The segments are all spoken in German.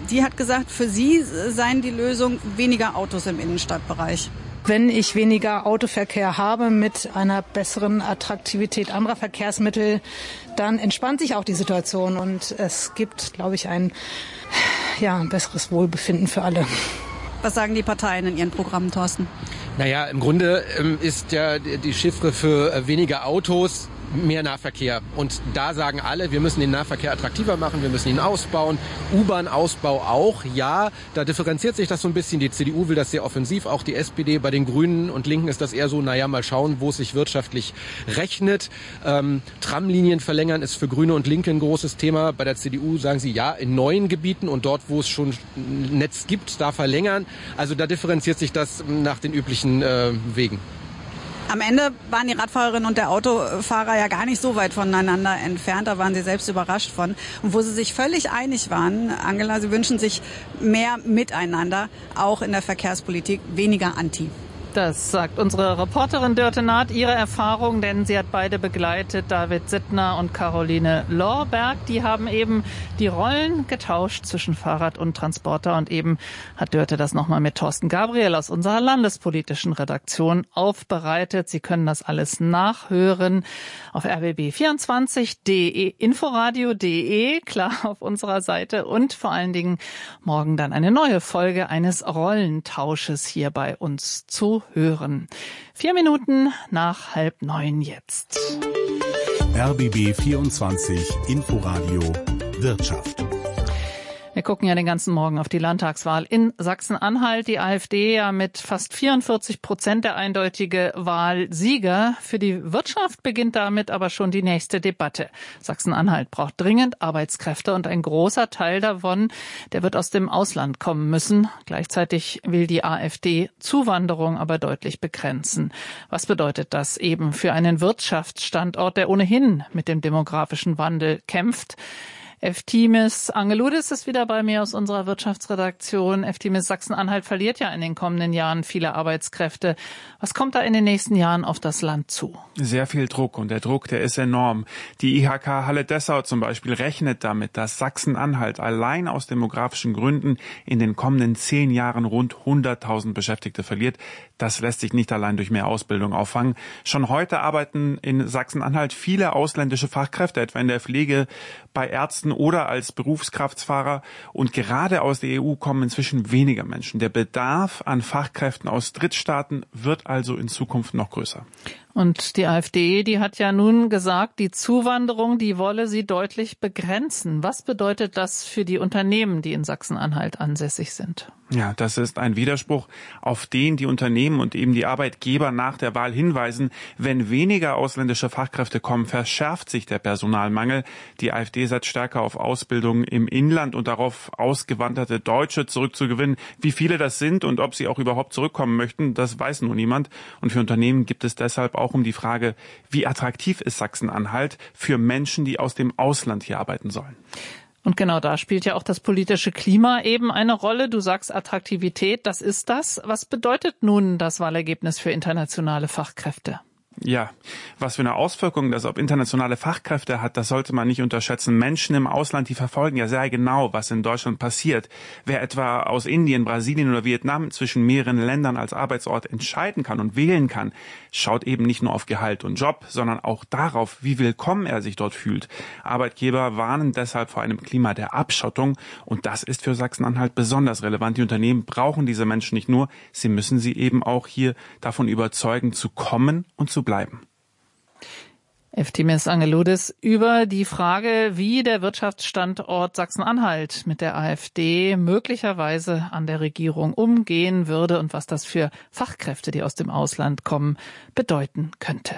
Die hat gesagt, für sie seien die Lösung weniger Autos im Innenstadtbereich. Wenn ich weniger Autoverkehr habe mit einer besseren Attraktivität anderer Verkehrsmittel, dann entspannt sich auch die Situation und es gibt, glaube ich, ein besseres Wohlbefinden für alle. Was sagen die Parteien in ihren Programmen, Thorsten? Naja, im Grunde ist ja die Chiffre für weniger Autos mehr Nahverkehr. Und da sagen alle, wir müssen den Nahverkehr attraktiver machen, wir müssen ihn ausbauen. U-Bahn-Ausbau auch, ja. Da differenziert sich das so ein bisschen. Die CDU will das sehr offensiv, auch die SPD. Bei den Grünen und Linken ist das eher so, mal schauen, wo es sich wirtschaftlich rechnet. Tramlinien verlängern ist für Grüne und Linke ein großes Thema. Bei der CDU sagen sie, ja, in neuen Gebieten und dort, wo es schon ein Netz gibt, da verlängern. Also da differenziert sich das nach den üblichen Wegen. Am Ende waren die Radfahrerinnen und der Autofahrer ja gar nicht so weit voneinander entfernt. Da waren sie selbst überrascht von. Und wo sie sich völlig einig waren, Angela, sie wünschen sich mehr Miteinander, auch in der Verkehrspolitik, weniger Anti. Das sagt unsere Reporterin Dörte Naht, ihre Erfahrung, denn sie hat beide begleitet, David Sittner und Caroline Lorberg. Die haben eben die Rollen getauscht zwischen Fahrrad und Transporter und eben hat Dörte das nochmal mit Thorsten Gabriel aus unserer landespolitischen Redaktion aufbereitet. Sie können das alles nachhören auf rbb24.de, inforadio.de, klar auf unserer Seite und vor allen Dingen morgen dann eine neue Folge eines Rollentausches hier bei uns zu hören. 4 Minuten nach 8:30 jetzt. RBB 24 Inforadio Wirtschaft. Wir gucken ja den ganzen Morgen auf die Landtagswahl in Sachsen-Anhalt. Die AfD ja mit fast 44% der eindeutige Wahlsieger. Für die Wirtschaft beginnt damit aber schon die nächste Debatte. Sachsen-Anhalt braucht dringend Arbeitskräfte und ein großer Teil davon, der wird aus dem Ausland kommen müssen. Gleichzeitig will die AfD Zuwanderung aber deutlich begrenzen. Was bedeutet das eben für einen Wirtschaftsstandort, der ohnehin mit dem demografischen Wandel kämpft? Eftimis Angeludis ist wieder bei mir aus unserer Wirtschaftsredaktion. Eftimis, Sachsen-Anhalt verliert ja in den kommenden Jahren viele Arbeitskräfte. Was kommt da in den nächsten Jahren auf das Land zu? Sehr viel Druck und der Druck, der ist enorm. Die IHK Halle Dessau zum Beispiel rechnet damit, dass Sachsen-Anhalt allein aus demografischen Gründen in den kommenden 10 Jahren rund 100.000 Beschäftigte verliert. Das lässt sich nicht allein durch mehr Ausbildung auffangen. Schon heute arbeiten in Sachsen-Anhalt viele ausländische Fachkräfte, etwa in der Pflege, bei Ärzten oder als Berufskraftfahrer. Und gerade aus der EU kommen inzwischen weniger Menschen. Der Bedarf an Fachkräften aus Drittstaaten wird also in Zukunft noch größer. Und die AfD, die hat ja nun gesagt, die Zuwanderung, die wolle sie deutlich begrenzen. Was bedeutet das für die Unternehmen, die in Sachsen-Anhalt ansässig sind? Ja, das ist ein Widerspruch, auf den die Unternehmen und eben die Arbeitgeber nach der Wahl hinweisen. Wenn weniger ausländische Fachkräfte kommen, verschärft sich der Personalmangel. Die AfD setzt stärker auf Ausbildung im Inland und darauf, ausgewanderte Deutsche zurückzugewinnen. Wie viele das sind und ob sie auch überhaupt zurückkommen möchten, das weiß nur niemand. Und für Unternehmen gibt es deshalb auch um die Frage, wie attraktiv ist Sachsen-Anhalt für Menschen, die aus dem Ausland hier arbeiten sollen. Und genau da spielt ja auch das politische Klima eben eine Rolle. Du sagst Attraktivität, das ist das. Was bedeutet nun das Wahlergebnis für internationale Fachkräfte? Ja, was für eine Auswirkung das auf internationale Fachkräfte hat, das sollte man nicht unterschätzen. Menschen im Ausland, die verfolgen ja sehr genau, was in Deutschland passiert. Wer etwa aus Indien, Brasilien oder Vietnam zwischen mehreren Ländern als Arbeitsort entscheiden kann und wählen kann, schaut eben nicht nur auf Gehalt und Job, sondern auch darauf, wie willkommen er sich dort fühlt. Arbeitgeber warnen deshalb vor einem Klima der Abschottung und das ist für Sachsen-Anhalt besonders relevant. Die Unternehmen brauchen diese Menschen nicht nur, sie müssen sie eben auch hier davon überzeugen, zu kommen und zu bleiben. Eftimis Angeludis über die Frage, wie der Wirtschaftsstandort Sachsen-Anhalt mit der AfD möglicherweise an der Regierung umgehen würde und was das für Fachkräfte, die aus dem Ausland kommen, bedeuten könnte.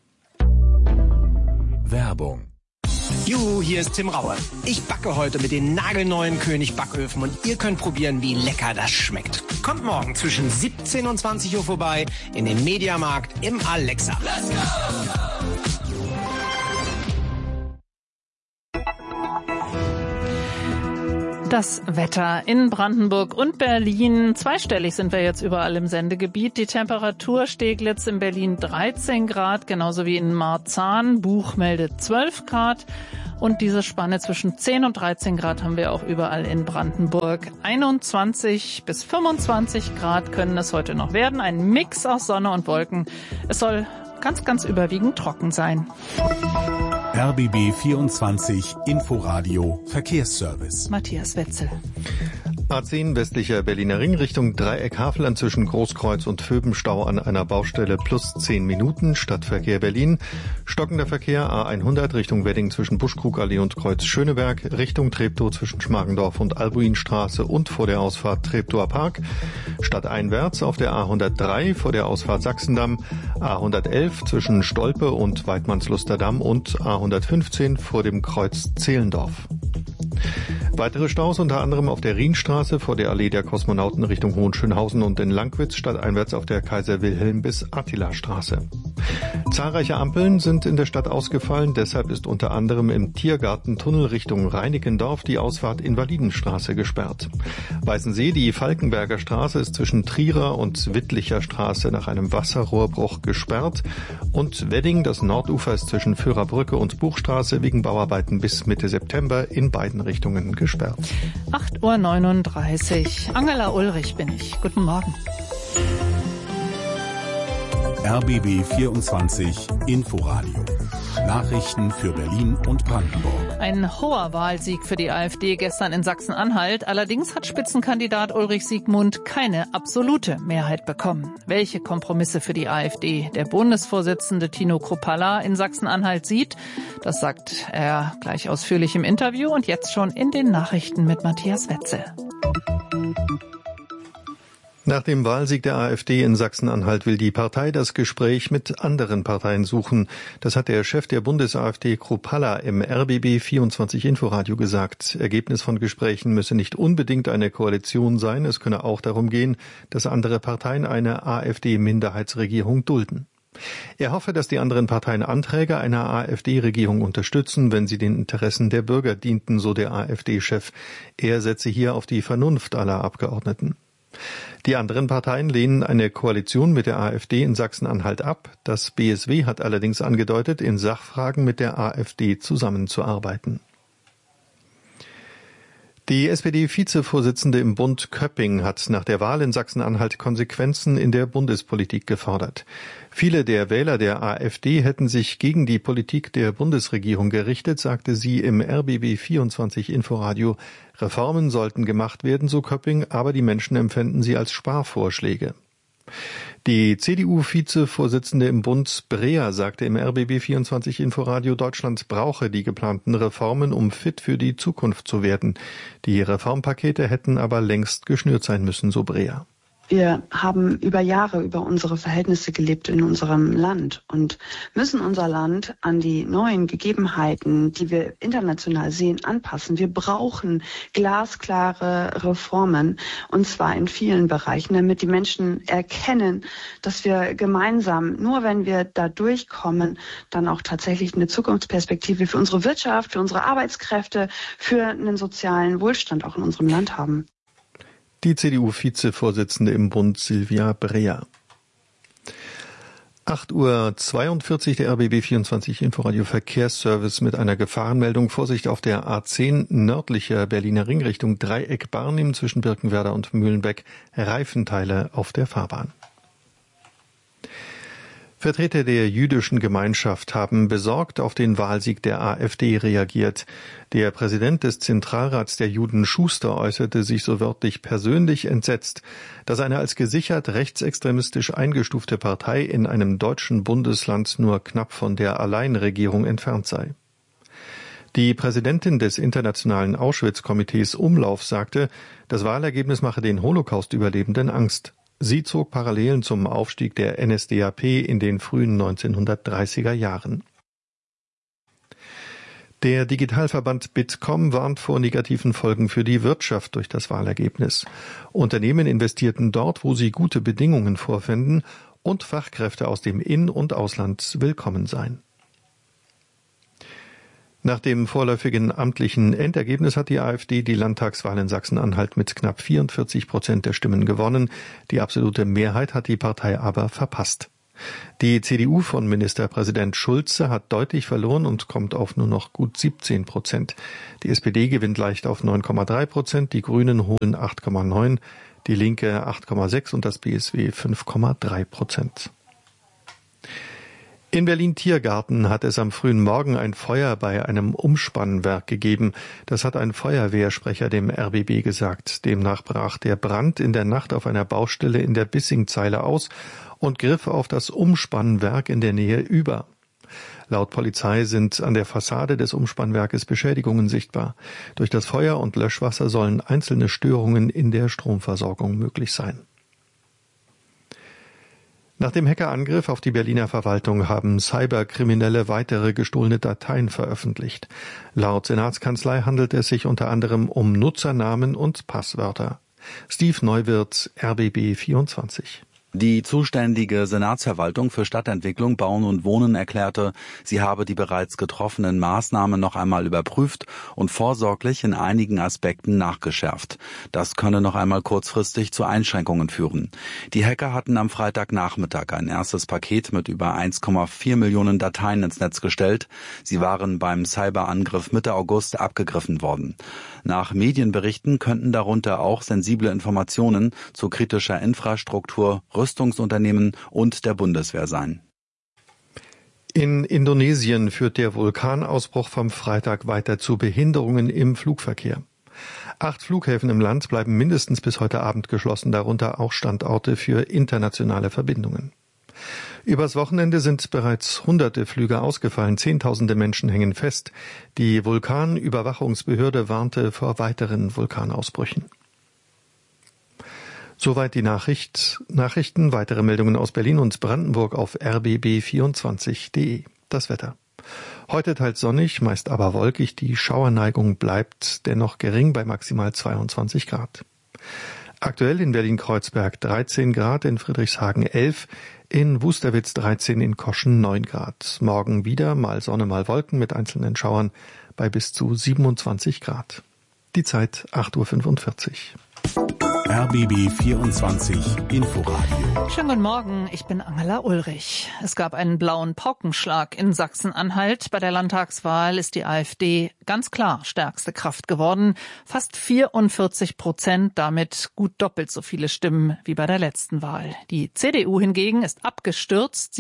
Werbung. Juhu, hier ist Tim Raue. Ich backe heute mit den nagelneuen König Backöfen und ihr könnt probieren, wie lecker das schmeckt. Kommt morgen zwischen 17 und 20 Uhr vorbei in den Mediamarkt im Alexa. Let's go! Das Wetter in Brandenburg und Berlin. Zweistellig sind wir jetzt überall im Sendegebiet. Die Temperatur: Steglitz in Berlin 13 Grad, genauso wie in Marzahn. Buch meldet 12 Grad. Und diese Spanne zwischen 10 und 13 Grad haben wir auch überall in Brandenburg. 21 bis 25 Grad können es heute noch werden. Ein Mix aus Sonne und Wolken. Es soll ganz überwiegend trocken sein. RBB 24 Inforadio Verkehrsservice. Matthias Wetzel. A10 westlicher Berliner Ring Richtung Dreieck Havelland zwischen Großkreuz und Vöbenstau an einer Baustelle plus 10 Minuten. Stadtverkehr Berlin. Stockender Verkehr A100 Richtung Wedding zwischen Buschkrugallee und Kreuz Schöneberg. Richtung Treptow zwischen Schmargendorf und Albuinstraße und vor der Ausfahrt Treptower Park. Stadteinwärts auf der A103 vor der Ausfahrt Sachsendamm. A111 zwischen Stolpe und Weidmannslusterdamm und A115 vor dem Kreuz Zehlendorf. Weitere Staus unter anderem auf der Rienstraße vor der Allee der Kosmonauten Richtung Hohenschönhausen und in Langwitz, stadteinwärts auf der Kaiser Wilhelm bis Attila-Straße. Zahlreiche Ampeln sind in der Stadt ausgefallen, deshalb ist unter anderem im Tiergartentunnel Richtung Reinickendorf die Ausfahrt Invalidenstraße gesperrt. Weißensee, die Falkenberger Straße ist zwischen Trierer und Wittlicher Straße nach einem Wasserrohrbruch gesperrt und Wedding, das Nordufer, ist zwischen Führerbrücke und Buchstraße wegen Bauarbeiten bis Mitte September in beiden Richtungen gesperrt. 8:39 Uhr. Angela Ulrich bin ich. Guten Morgen. RBB 24 Inforadio. Nachrichten für Berlin und Brandenburg. Ein hoher Wahlsieg für die AfD gestern in Sachsen-Anhalt. Allerdings hat Spitzenkandidat Ulrich Siegmund keine absolute Mehrheit bekommen. Welche Kompromisse für die AfD der Bundesvorsitzende Tino Kruppalla in Sachsen-Anhalt sieht, das sagt er gleich ausführlich im Interview und jetzt schon in den Nachrichten mit Matthias Wetzel. Nach dem Wahlsieg der AfD in Sachsen-Anhalt will die Partei das Gespräch mit anderen Parteien suchen. Das hat der Chef der Bundes-AfD Kruppalla im RBB 24 Inforadio gesagt. Ergebnis von Gesprächen müsse nicht unbedingt eine Koalition sein. Es könne auch darum gehen, dass andere Parteien eine AfD-Minderheitsregierung dulden. Er hoffe, dass die anderen Parteien Anträge einer AfD-Regierung unterstützen, wenn sie den Interessen der Bürger dienten, so der AfD-Chef. Er setze hier auf die Vernunft aller Abgeordneten. Die anderen Parteien lehnen eine Koalition mit der AfD in Sachsen-Anhalt ab. Das BSW hat allerdings angedeutet, in Sachfragen mit der AfD zusammenzuarbeiten. Die SPD-Vizevorsitzende im Bund Köpping hat nach der Wahl in Sachsen-Anhalt Konsequenzen in der Bundespolitik gefordert. Viele der Wähler der AfD hätten sich gegen die Politik der Bundesregierung gerichtet, sagte sie im RBB 24 Inforadio. Reformen sollten gemacht werden, so Köpping, aber die Menschen empfänden sie als Sparvorschläge. Die CDU-Vizevorsitzende im Bund Breer sagte im RBB 24 Inforadio, Deutschland brauche die geplanten Reformen, um fit für die Zukunft zu werden. Die Reformpakete hätten aber längst geschnürt sein müssen, so Breer. Wir haben über Jahre über unsere Verhältnisse gelebt in unserem Land und müssen unser Land an die neuen Gegebenheiten, die wir international sehen, anpassen. Wir brauchen glasklare Reformen, und zwar in vielen Bereichen, damit die Menschen erkennen, dass wir gemeinsam, nur wenn wir da durchkommen, dann auch tatsächlich eine Zukunftsperspektive für unsere Wirtschaft, für unsere Arbeitskräfte, für einen sozialen Wohlstand auch in unserem Land haben. Die CDU-Vizevorsitzende im Bund Silvia Breer. 8:42 Uhr, der RBB 24 Inforadio Verkehrsservice mit einer Gefahrenmeldung. Vorsicht auf der A10 nördlicher Berliner Ring Richtung Dreieck Barnim zwischen Birkenwerder und Mühlenbeck. Reifenteile auf der Fahrbahn. Vertreter der jüdischen Gemeinschaft haben besorgt auf den Wahlsieg der AfD reagiert. Der Präsident des Zentralrats der Juden, Schuster, äußerte sich so wörtlich persönlich entsetzt, dass eine als gesichert rechtsextremistisch eingestufte Partei in einem deutschen Bundesland nur knapp von der Alleinregierung entfernt sei. Die Präsidentin des Internationalen Auschwitz-Komitees Umlauf sagte, das Wahlergebnis mache den Holocaust-Überlebenden Angst. Sie zog Parallelen zum Aufstieg der NSDAP in den frühen 1930er Jahren. Der Digitalverband Bitkom warnt vor negativen Folgen für die Wirtschaft durch das Wahlergebnis. Unternehmen investierten dort, wo sie gute Bedingungen vorfänden und Fachkräfte aus dem In- und Ausland willkommen seien. Nach dem vorläufigen amtlichen Endergebnis hat die AfD die Landtagswahl in Sachsen-Anhalt mit knapp 44% der Stimmen gewonnen. Die absolute Mehrheit hat die Partei aber verpasst. Die CDU von Ministerpräsident Schulze hat deutlich verloren und kommt auf nur noch gut 17%. Die SPD gewinnt leicht auf 9,3%, die Grünen holen 8,9%, die Linke 8,6% und das BSW 5,3%. In Berlin-Tiergarten hat es am frühen Morgen ein Feuer bei einem Umspannwerk gegeben. Das hat ein Feuerwehrsprecher dem RBB gesagt. Demnach brach der Brand in der Nacht auf einer Baustelle in der Bissingzeile aus und griff auf das Umspannwerk in der Nähe über. Laut Polizei sind an der Fassade des Umspannwerkes Beschädigungen sichtbar. Durch das Feuer und Löschwasser sollen einzelne Störungen in der Stromversorgung möglich sein. Nach dem Hackerangriff auf die Berliner Verwaltung haben Cyberkriminelle weitere gestohlene Dateien veröffentlicht. Laut Senatskanzlei handelt es sich unter anderem um Nutzernamen und Passwörter. Steve Neuwirth, RBB 24. Die zuständige Senatsverwaltung für Stadtentwicklung, Bauen und Wohnen erklärte, sie habe die bereits getroffenen Maßnahmen noch einmal überprüft und vorsorglich in einigen Aspekten nachgeschärft. Das könne noch einmal kurzfristig zu Einschränkungen führen. Die Hacker hatten am Freitagnachmittag ein erstes Paket mit über 1,4 Millionen Dateien ins Netz gestellt. Sie waren beim Cyberangriff Mitte August abgegriffen worden. Nach Medienberichten könnten darunter auch sensible Informationen zu kritischer Infrastruktur, Rüstungsunternehmen und der Bundeswehr sein. In Indonesien führt der Vulkanausbruch vom Freitag weiter zu Behinderungen im Flugverkehr. 8 Flughäfen im Land bleiben mindestens bis heute Abend geschlossen, darunter auch Standorte für internationale Verbindungen. Übers Wochenende sind bereits hunderte Flüge ausgefallen, Zehntausende Menschen hängen fest. Die Vulkanüberwachungsbehörde warnte vor weiteren Vulkanausbrüchen. Soweit die Nachrichten. Weitere Meldungen aus Berlin und Brandenburg auf rbb24.de. Das Wetter. Heute teils sonnig, meist aber wolkig. Die Schauerneigung bleibt dennoch gering bei maximal 22 Grad. Aktuell in Berlin-Kreuzberg 13 Grad, in Friedrichshagen 11, in Wusterwitz 13, in Koschen 9 Grad. Morgen wieder mal Sonne, mal Wolken mit einzelnen Schauern bei bis zu 27 Grad. Die Zeit 8:45 Uhr. RBB 24 Inforadio. Schönen guten Morgen, ich bin Angela Ulrich. Es gab einen blauen Paukenschlag in Sachsen-Anhalt. Bei der Landtagswahl ist die AfD ganz klar stärkste Kraft geworden. Fast 44%, damit gut doppelt so viele Stimmen wie bei der letzten Wahl. Die CDU hingegen ist abgestürzt,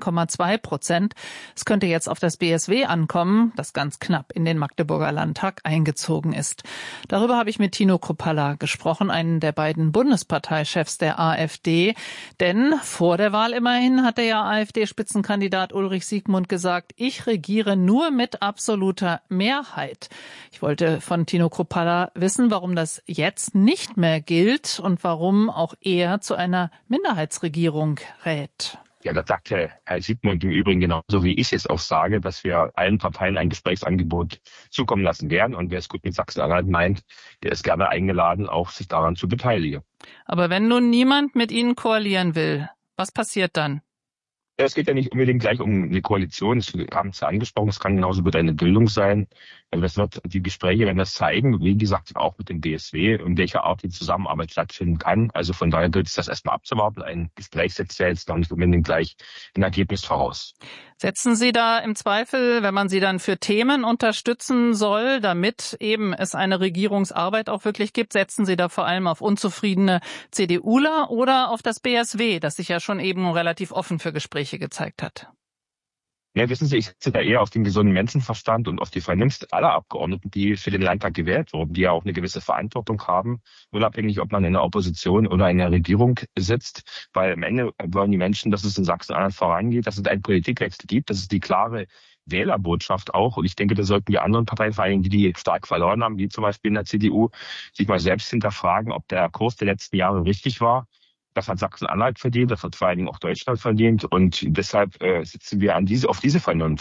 17,2%. Es könnte jetzt auf das BSW ankommen, das ganz knapp in den Magdeburger Landtag eingezogen ist. Darüber habe ich mit Tino Kruppalla gesprochen, einen der beiden Bundesparteichefs der AfD. Denn vor der Wahl immerhin hat der AfD-Spitzenkandidat Ulrich Siegmund gesagt, ich regiere nur mit absoluter Mehrheit. Ich wollte von Tino Kruppalla wissen, warum das jetzt nicht mehr gilt und warum auch er zu einer Minderheitsregierung rät. Ja, das sagt Herr Siegmund im Übrigen genauso, wie ich es auch sage, dass wir allen Parteien ein Gesprächsangebot zukommen lassen werden. Und wer es gut mit Sachsen-Anhalt meint, der ist gerne eingeladen, auch sich daran zu beteiligen. Aber wenn nun niemand mit Ihnen koalieren will, was passiert dann? Ja, es geht ja nicht unbedingt gleich um eine Koalition. Wir haben es ja angesprochen, es kann genauso gut eine Bildung sein. Die Gespräche werden das zeigen, wie gesagt, auch mit dem BSW, in welcher Art die Zusammenarbeit stattfinden kann. Also von daher gilt es, das erstmal abzuwarten. Ein Gespräch setzt ja jetzt noch nicht unbedingt gleich ein Ergebnis voraus. Setzen Sie da im Zweifel, wenn man Sie dann für Themen unterstützen soll, damit eben es eine Regierungsarbeit auch wirklich gibt, setzen Sie da vor allem auf unzufriedene CDUler oder auf das BSW, das sich ja schon eben relativ offen für Gespräche gezeigt hat? Ja, wissen Sie, ich setze da eher auf den gesunden Menschenverstand und auf die Vernunft aller Abgeordneten, die für den Landtag gewählt wurden, die ja auch eine gewisse Verantwortung haben, unabhängig, ob man in der Opposition oder in der Regierung sitzt. Weil am Ende wollen die Menschen, dass es in Sachsen-Anhalt vorangeht, dass es einen Politikwechsel gibt. Das ist die klare Wählerbotschaft auch. Und ich denke, da sollten die anderen Parteien, vor allem die stark verloren haben, wie zum Beispiel in der CDU, sich mal selbst hinterfragen, ob der Kurs der letzten Jahre richtig war. Das hat Sachsen-Anhalt verdient, das hat vor allen Dingen auch Deutschland verdient und deshalb sitzen wir auf diese Vernunft.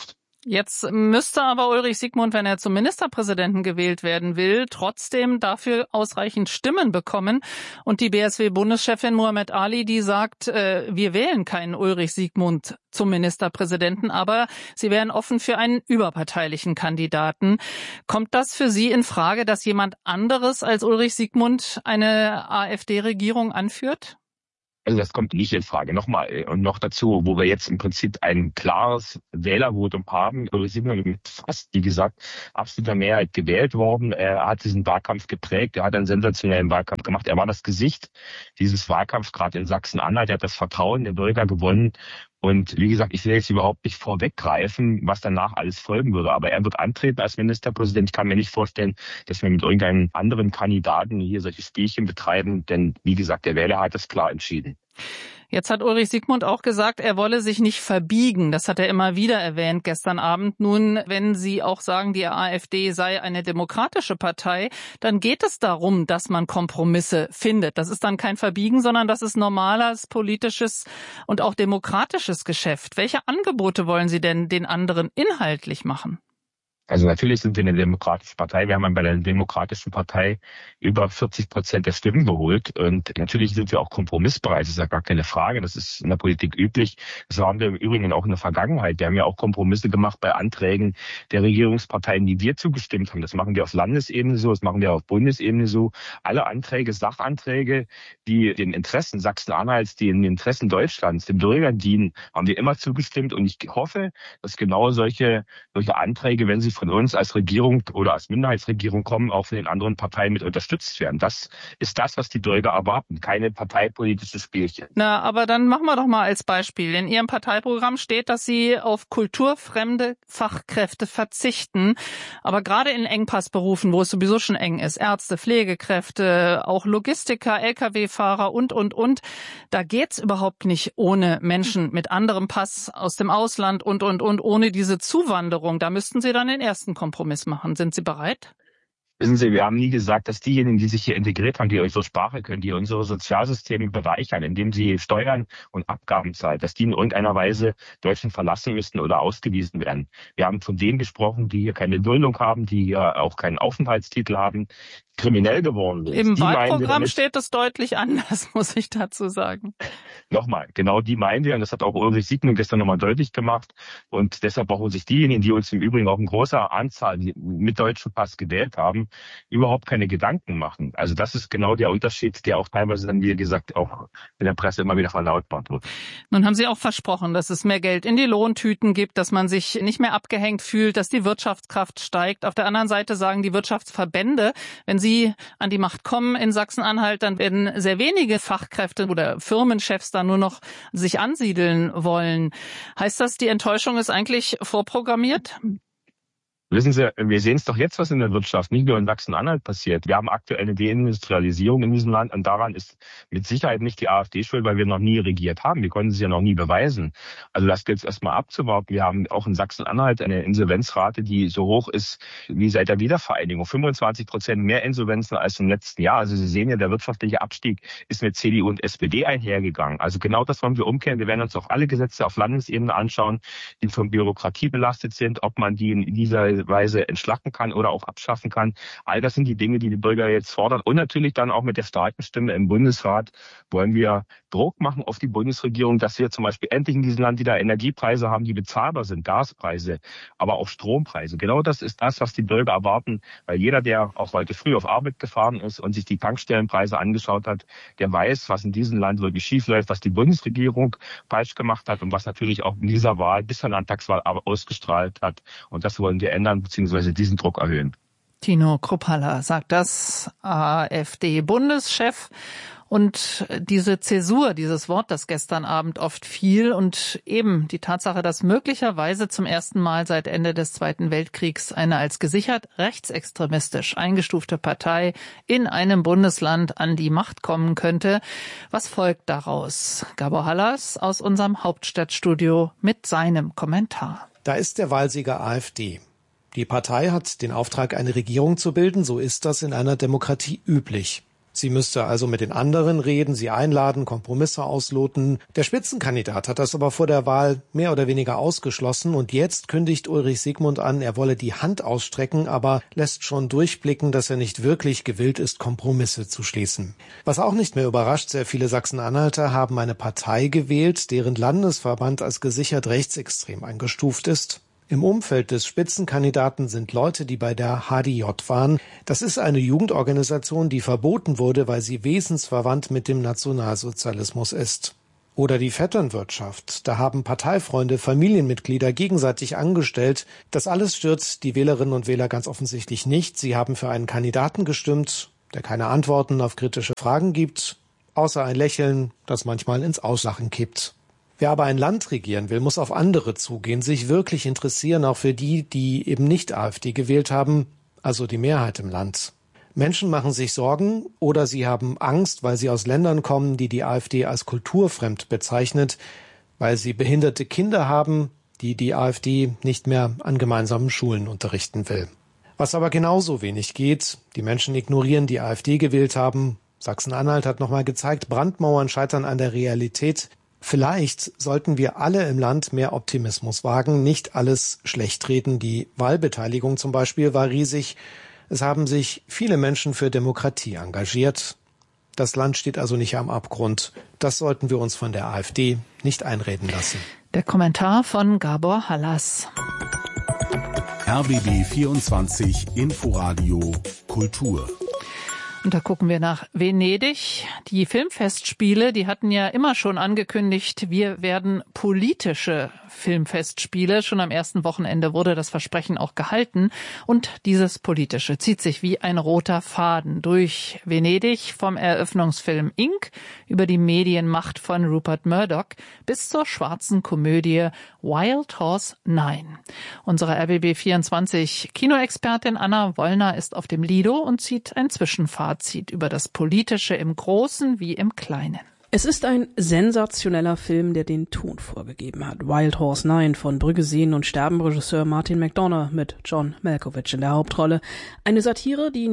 Jetzt müsste aber Ulrich Siegmund, wenn er zum Ministerpräsidenten gewählt werden will, trotzdem dafür ausreichend Stimmen bekommen. Und die BSW-Bundeschefin Muhammad Ali, die sagt, wir wählen keinen Ulrich Siegmund zum Ministerpräsidenten, aber sie wären offen für einen überparteilichen Kandidaten. Kommt das für Sie in Frage, dass jemand anderes als Ulrich Siegmund eine AfD-Regierung anführt? Also das kommt nicht in Frage. Nochmal, und noch dazu, wo wir jetzt im Prinzip ein klares Wählervotum haben. Ulrich Siegmund mit fast, wie gesagt, absoluter Mehrheit gewählt worden. Er hat diesen Wahlkampf geprägt. Er hat einen sensationellen Wahlkampf gemacht. Er war das Gesicht dieses Wahlkampfs, gerade in Sachsen-Anhalt. Er hat das Vertrauen der Bürger gewonnen. Und wie gesagt, ich will jetzt überhaupt nicht vorweggreifen, was danach alles folgen würde. Aber er wird antreten als Ministerpräsident. Ich kann mir nicht vorstellen, dass wir mit irgendeinem anderen Kandidaten hier solche Spielchen betreiben. Denn wie gesagt, der Wähler hat es klar entschieden. Jetzt hat Ulrich Siegmund auch gesagt, er wolle sich nicht verbiegen. Das hat er immer wieder erwähnt gestern Abend. Nun, wenn Sie auch sagen, die AfD sei eine demokratische Partei, dann geht es darum, dass man Kompromisse findet. Das ist dann kein Verbiegen, sondern das ist normales politisches und auch demokratisches Geschäft. Welche Angebote wollen Sie denn den anderen inhaltlich machen? Also natürlich sind wir eine demokratische Partei. Wir haben bei der Demokratischen Partei über 40% der Stimmen geholt. Und natürlich sind wir auch kompromissbereit. Das ist ja gar keine Frage. Das ist in der Politik üblich. Das waren wir im Übrigen auch in der Vergangenheit. Wir haben ja auch Kompromisse gemacht bei Anträgen der Regierungsparteien, die wir zugestimmt haben. Das machen wir auf Landesebene so, das machen wir auf Bundesebene so. Alle Anträge, Sachanträge, die den Interessen Sachsen-Anhalts, die den Interessen Deutschlands, den Bürgern dienen, haben wir immer zugestimmt. Und ich hoffe, dass genau solche Anträge, wenn sie von uns als Regierung oder als Minderheitsregierung kommen, auch von den anderen Parteien mit unterstützt werden. Das ist das, was die Bürger erwarten, keine parteipolitische Spielchen. Na, aber dann machen wir doch mal als Beispiel. In Ihrem Parteiprogramm steht, dass Sie auf kulturfremde Fachkräfte verzichten. Aber gerade in Engpassberufen, wo es sowieso schon eng ist, Ärzte, Pflegekräfte, auch Logistiker, Lkw-Fahrer und, da geht's überhaupt nicht ohne Menschen mit anderem Pass aus dem Ausland und, ohne diese Zuwanderung. Da müssten Sie dann den ersten Kompromiss machen. Sind Sie bereit? Wissen Sie, wir haben nie gesagt, dass diejenigen, die sich hier integriert haben, die unsere Sprache können, die unsere Sozialsysteme bereichern, indem sie Steuern und Abgaben zahlen, dass die in irgendeiner Weise Deutschland verlassen müssten oder ausgewiesen werden. Wir haben von denen gesprochen, die hier keine Duldung haben, die hier auch keinen Aufenthaltstitel haben, kriminell geworden sind. Im Wahlprogramm steht das deutlich anders, muss ich dazu sagen. Nochmal, genau die meinen wir, und das hat auch Ulrich Siegmund gestern nochmal deutlich gemacht. Und deshalb brauchen sich diejenigen, die uns im Übrigen auch in großer Anzahl mit deutschem Pass gewählt haben, überhaupt keine Gedanken machen. Also das ist genau der Unterschied, der auch teilweise dann, wie gesagt, auch in der Presse immer wieder verlautbart wird. Nun haben Sie auch versprochen, dass es mehr Geld in die Lohntüten gibt, dass man sich nicht mehr abgehängt fühlt, dass die Wirtschaftskraft steigt. Auf der anderen Seite sagen die Wirtschaftsverbände, wenn Sie an die Macht kommen in Sachsen-Anhalt, dann werden sehr wenige Fachkräfte oder Firmenchefs da nur noch sich ansiedeln wollen. Heißt das, die Enttäuschung ist eigentlich vorprogrammiert? Wissen Sie, wir sehen es doch jetzt, was in der Wirtschaft, nicht nur in Sachsen-Anhalt passiert. Wir haben aktuell eine Deindustrialisierung in diesem Land und daran ist mit Sicherheit nicht die AfD schuld, weil wir noch nie regiert haben. Wir konnten es ja noch nie beweisen. Also das gilt es erstmal abzuwarten. Wir haben auch in Sachsen-Anhalt eine Insolvenzrate, die so hoch ist wie seit der Wiedervereinigung. 25% mehr Insolvenzen als im letzten Jahr. Also Sie sehen ja, der wirtschaftliche Abstieg ist mit CDU und SPD einhergegangen. Also genau das wollen wir umkehren. Wir werden uns auch alle Gesetze auf Landesebene anschauen, die von Bürokratie belastet sind, ob man die in dieser Weise entschlacken kann oder auch abschaffen kann. All das sind die Dinge, die die Bürger jetzt fordern. Und natürlich dann auch mit der starken Stimme im Bundesrat wollen wir Druck machen auf die Bundesregierung, dass wir zum Beispiel endlich in diesem Land wieder Energiepreise haben, die bezahlbar sind, Gaspreise, aber auch Strompreise. Genau das ist das, was die Bürger erwarten, weil jeder, der auch heute früh auf Arbeit gefahren ist und sich die Tankstellenpreise angeschaut hat, der weiß, was in diesem Land wirklich schief läuft, was die Bundesregierung falsch gemacht hat und was natürlich auch in dieser Wahl bis zur Landtagswahl ausgestrahlt hat. Und das wollen wir ändern, beziehungsweise diesen Druck erhöhen. Tino Kruppalla sagt das, AfD-Bundeschef. Und diese Zäsur, dieses Wort, das gestern Abend oft fiel und eben die Tatsache, dass möglicherweise zum ersten Mal seit Ende des Zweiten Weltkriegs eine als gesichert rechtsextremistisch eingestufte Partei in einem Bundesland an die Macht kommen könnte. Was folgt daraus? Gabor Hallas aus unserem Hauptstadtstudio mit seinem Kommentar. Da ist der Wahlsieger AfD. Die Partei hat den Auftrag, eine Regierung zu bilden, so ist das in einer Demokratie üblich. Sie müsste also mit den anderen reden, sie einladen, Kompromisse ausloten. Der Spitzenkandidat hat das aber vor der Wahl mehr oder weniger ausgeschlossen und jetzt kündigt Ulrich Siegmund an, er wolle die Hand ausstrecken, aber lässt schon durchblicken, dass er nicht wirklich gewillt ist, Kompromisse zu schließen. Was auch nicht mehr überrascht, sehr viele Sachsen-Anhalter haben eine Partei gewählt, deren Landesverband als gesichert rechtsextrem eingestuft ist. Im Umfeld des Spitzenkandidaten sind Leute, die bei der HDJ waren. Das ist eine Jugendorganisation, die verboten wurde, weil sie wesensverwandt mit dem Nationalsozialismus ist. Oder die Vetternwirtschaft. Da haben Parteifreunde, Familienmitglieder gegenseitig angestellt. Das alles stört die Wählerinnen und Wähler ganz offensichtlich nicht. Sie haben für einen Kandidaten gestimmt, der keine Antworten auf kritische Fragen gibt, außer ein Lächeln, das manchmal ins Auslachen kippt. Wer aber ein Land regieren will, muss auf andere zugehen, sich wirklich interessieren, auch für die, die eben nicht AfD gewählt haben, also die Mehrheit im Land. Menschen machen sich Sorgen oder sie haben Angst, weil sie aus Ländern kommen, die die AfD als kulturfremd bezeichnet, weil sie behinderte Kinder haben, die die AfD nicht mehr an gemeinsamen Schulen unterrichten will. Was aber genauso wenig geht, die Menschen ignorieren, die AfD gewählt haben. Sachsen-Anhalt hat nochmal gezeigt, Brandmauern scheitern an der Realität. Vielleicht sollten wir alle im Land mehr Optimismus wagen, nicht alles schlecht reden. Die Wahlbeteiligung zum Beispiel war riesig. Es haben sich viele Menschen für Demokratie engagiert. Das Land steht also nicht am Abgrund. Das sollten wir uns von der AfD nicht einreden lassen. Der Kommentar von Gabor Hallas. RBB 24 Inforadio Kultur. Und da gucken wir nach Venedig. Die Filmfestspiele, die hatten ja immer schon angekündigt, wir werden politische Filmfestspiele. Schon am ersten Wochenende wurde das Versprechen auch gehalten. Und dieses Politische zieht sich wie ein roter Faden durch Venedig, vom Eröffnungsfilm Ink über die Medienmacht von Rupert Murdoch bis zur schwarzen Komödie Wild Horse 9. Unsere RBB 24 Kinoexpertin Anna Wollner ist auf dem Lido und zieht ein Zwischenfazit über das Politische im Großen wie im Kleinen. Es ist ein sensationeller Film, der den Ton vorgegeben hat. Wild Horse 9 von Brügge sehen und sterben Regisseur Martin McDonagh mit John Malkovich in der Hauptrolle. Eine Satire, die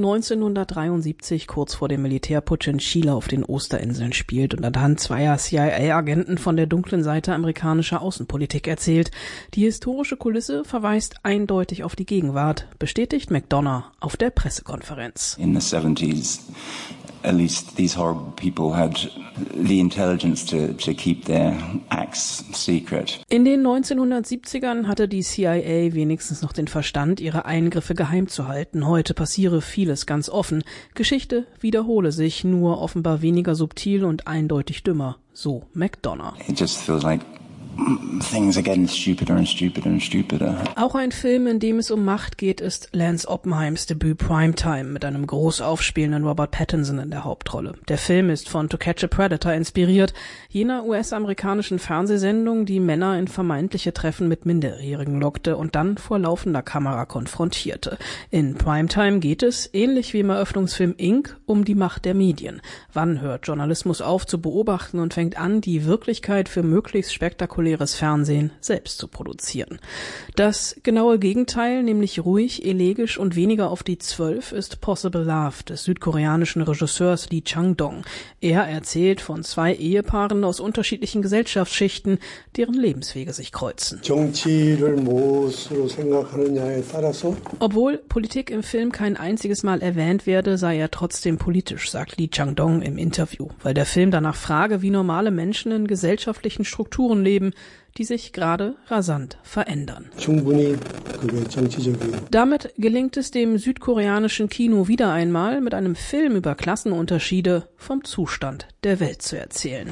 1973 kurz vor dem Militärputsch in Chile auf den Osterinseln spielt und anhand zweier CIA-Agenten von der dunklen Seite amerikanischer Außenpolitik erzählt. Die historische Kulisse verweist eindeutig auf die Gegenwart, bestätigt McDonagh auf der Pressekonferenz. In the 70s, at least these horrible people had the intelligence to keep their acts secret. In den 1970ern hatte die CIA wenigstens noch den Verstand, ihre Eingriffe geheim zu halten. Heute passiere vieles ganz offen. Geschichte wiederhole sich, nur offenbar weniger subtil und eindeutig dümmer. So McDonagh. It just feels like things are getting stupider and stupider and stupider. Auch ein Film, in dem es um Macht geht, ist Lance Oppenheims Debüt Primetime mit einem groß aufspielenden Robert Pattinson in der Hauptrolle. Der Film ist von To Catch a Predator inspiriert, jener US-amerikanischen Fernsehsendung, die Männer in vermeintliche Treffen mit Minderjährigen lockte und dann vor laufender Kamera konfrontierte. In Primetime geht es, ähnlich wie im Eröffnungsfilm Ink, um die Macht der Medien. Wann hört Journalismus auf zu beobachten und fängt an, die Wirklichkeit für möglichst spektakuläres Fernsehen selbst zu produzieren? Das genaue Gegenteil, nämlich ruhig, elegisch und weniger auf die 12, ist Possible Love des südkoreanischen Regisseurs Lee Chang-dong. Er erzählt von zwei Ehepaaren aus unterschiedlichen Gesellschaftsschichten, deren Lebenswege sich kreuzen. Obwohl Politik im Film kein einziges Mal erwähnt werde, sei er trotzdem politisch, sagt Lee Chang-dong im Interview, weil der Film danach frage, wie normale Menschen in gesellschaftlichen Strukturen leben, die sich gerade rasant verändern. Damit gelingt es dem südkoreanischen Kino wieder einmal, mit einem Film über Klassenunterschiede vom Zustand der Welt zu erzählen.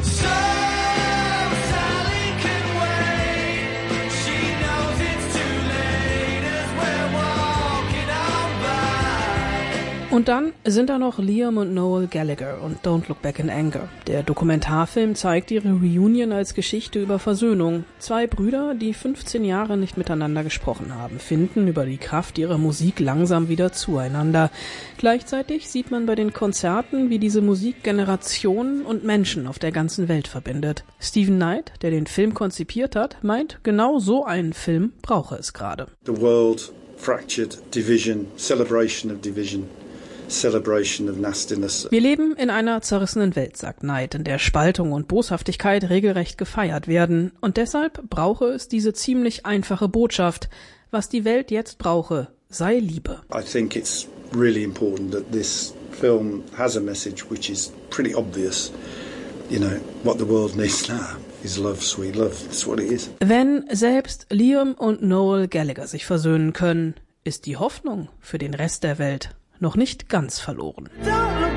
Und dann sind da noch Liam und Noel Gallagher und Don't Look Back in Anger. Der Dokumentarfilm zeigt ihre Reunion als Geschichte über Versöhnung. Zwei Brüder, die 15 Jahre nicht miteinander gesprochen haben, finden über die Kraft ihrer Musik langsam wieder zueinander. Gleichzeitig sieht man bei den Konzerten, wie diese Musik Generationen und Menschen auf der ganzen Welt verbindet. Stephen Knight, der den Film konzipiert hat, meint, genau so einen Film brauche es gerade. The world fractured, division, celebration of division. celebration of nastiness. Wir leben in einer zerrissenen Welt, sagt Knight, in der Spaltung und Boshaftigkeit regelrecht gefeiert werden. Und deshalb brauche es diese ziemlich einfache Botschaft. Was die Welt jetzt brauche, sei Liebe. I think it's really important that this film has a message which is pretty obvious. You know, what the world needs now is love, sweet love. That's what it is. Wenn selbst Liam und Noel Gallagher sich versöhnen können, ist die Hoffnung für den Rest der Welt noch nicht ganz verloren. Don't